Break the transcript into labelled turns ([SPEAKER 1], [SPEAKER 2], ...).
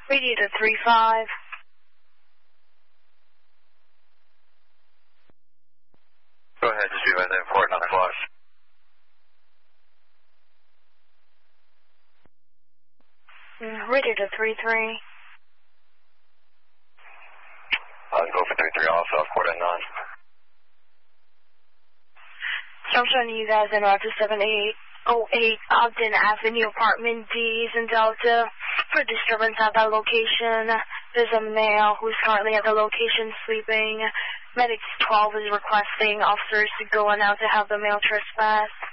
[SPEAKER 1] Radio to 35.
[SPEAKER 2] Go ahead, just be by the airport, 9 o'clock.
[SPEAKER 1] Radio to 33.
[SPEAKER 2] Go for 33 also, Southport at 9.
[SPEAKER 1] So I'm showing you guys in Roger 7808 Ogden Avenue, apartment D's in Delta. For disturbance at that location, there's a male who's currently at the location sleeping. Medics 12 is requesting officers to go on out to have the male trespass.